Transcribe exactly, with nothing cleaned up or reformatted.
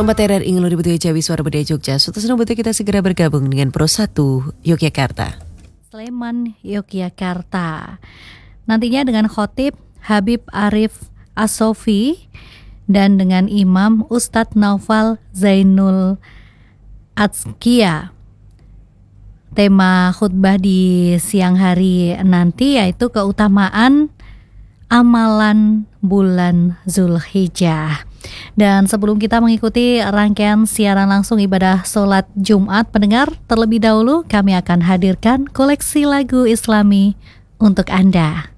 Romba Terer ingin lebih betul Jawi Suara Budaya Jogja. Suatu senang betul kita segera bergabung dengan Pro satu Yogyakarta. Sleman, Yogyakarta. Nantinya dengan khotib Habib Arif As-Sofi dan dengan Imam Ustadz Naufal Zainul Atskia. Tema khutbah di siang hari nanti yaitu keutamaan amalan bulan Zulhijjah. Dan sebelum kita mengikuti rangkaian siaran langsung ibadah sholat Jumat, pendengar, terlebih dahulu kami akan hadirkan koleksi lagu Islami untuk Anda.